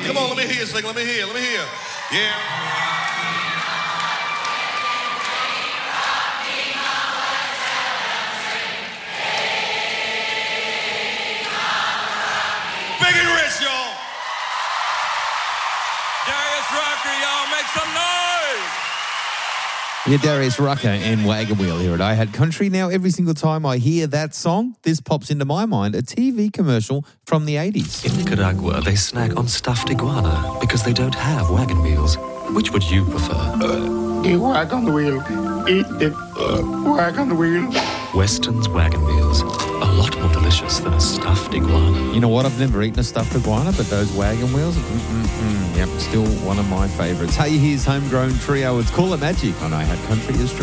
Come on, let me hear you sing. Let me hear. Yeah. Big and rich, y'all. Darius Rucker, y'all make some noise. Yeah, Darius Rucker and Wagon Wheel here at I Had Country. Now, every single time I hear that song, this pops into my mind, a TV commercial from the 80s. In Nicaragua, they snack on stuffed iguana because they don't have wagon wheels. Which would you prefer? The wagon wheel. Eat the wagon wheel. Weston's wagon wheels. A lot more delicious than a stuffed iguana. You know what? I've never eaten a stuffed iguana, but those wagon wheels, yep, still one of my favourites. Hey, here's Homegrown Trio. It's Call It Magic on I Had Country Australia.